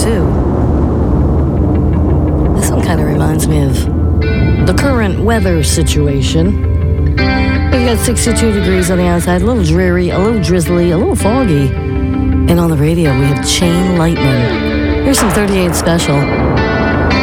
too. This one kind of reminds me of the current weather situation. We've got 62 degrees on the outside, a little dreary, a little drizzly, a little foggy. And on the radio, we have Chain Lightning. Here's some 38 Special.